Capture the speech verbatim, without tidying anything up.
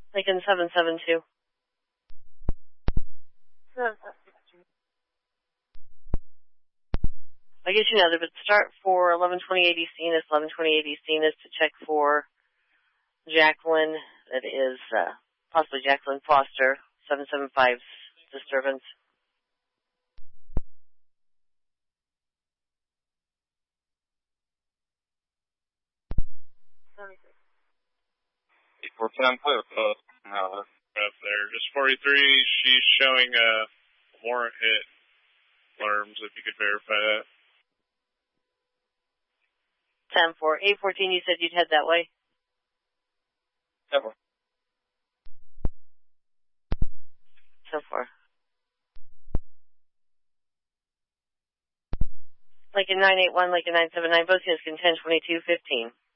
Lincoln seven seven two. I guess you know, the start for eleven twenty-eight East Enos, eleven twenty-eight East Enos to check for Jacqueline, that is uh, possibly Jacqueline Foster, seven seven five disturbance. eight four ten, clear post. Uh, up there. Just forty-three, she's showing a warrant hit alarms, if you could verify that. ten four. eight fourteen, you said you'd head that way? ten four. ten four. Lincoln nine eight one, Lincoln nine seven nine, both units can ten twenty-two fifteen.